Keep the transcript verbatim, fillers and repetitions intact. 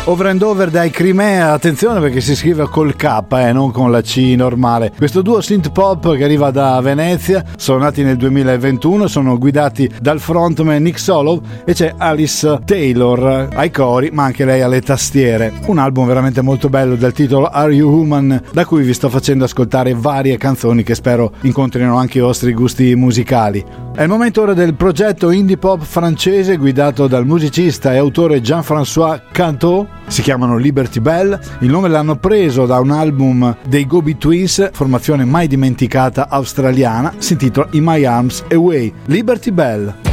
Over and Over dai Crimea, attenzione perché si scrive col K, eh, non con la C normale. Questo duo synth pop che arriva da Venezia, sono nati nel duemilaventuno, sono guidati dal frontman Nick Solo e c'è Alice Taylor ai cori, ma anche lei alle tastiere. Un album veramente molto bello dal titolo Are You Human, da cui vi sto facendo ascoltare varie canzoni che spero incontrino anche i vostri gusti musicali. È il momento ora del progetto indie pop francese guidato dal musicista e autore Jean-François Cantot. Si chiamano Liberty Bell, il nome l'hanno preso da un album dei Gobi Twins, formazione mai dimenticata australiana, si intitola In My Arms Away. Liberty Bell.